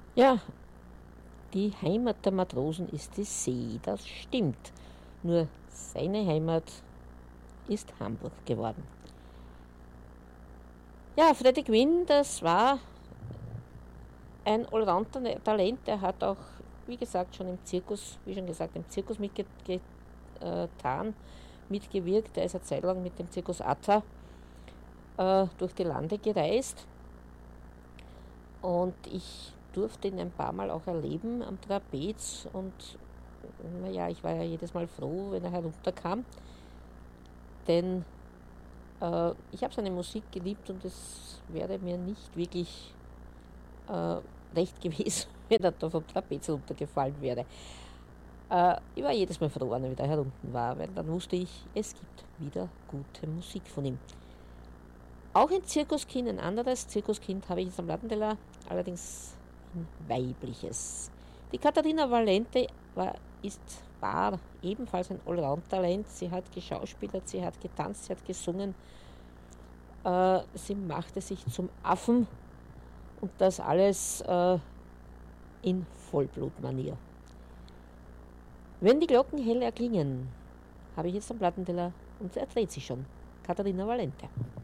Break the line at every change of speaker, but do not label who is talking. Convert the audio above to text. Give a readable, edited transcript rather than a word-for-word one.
Ja, die Heimat der Matrosen ist die See, das stimmt. Nur seine Heimat ist Hamburg geworden. Ja, Freddie Quinn, das war ein Allround-Talent. Der hat auch, wie gesagt, schon im Zirkus, wie schon gesagt, im Zirkus mitgewirkt. Er ist eine Zeit lang mit dem Zirkus Atta durch die Lande gereist und ich durfte ihn ein paar Mal auch erleben am Trapez und naja, ich war ja jedes Mal froh, wenn er herunterkam, denn ich habe seine Musik geliebt und es wäre mir nicht wirklich äh, recht gewesen, wenn er da vom Trapez runtergefallen wäre. Ich war jedes Mal froh, wenn er wieder herunten war, weil dann wusste ich, es gibt wieder gute Musik von ihm. Auch ein Zirkuskind, ein anderes Zirkuskind habe ich jetzt am Plattenteller, allerdings ein weibliches. Die Katharina Valente war ebenfalls ein Allround-Talent. Sie hat geschauspielert, sie hat getanzt, sie hat gesungen, sie machte sich zum Affen und das alles in Vollblutmanier. Wenn die Glocken hell erklingen, habe ich jetzt am Plattenteller und er dreht sich schon. Katharina Valente.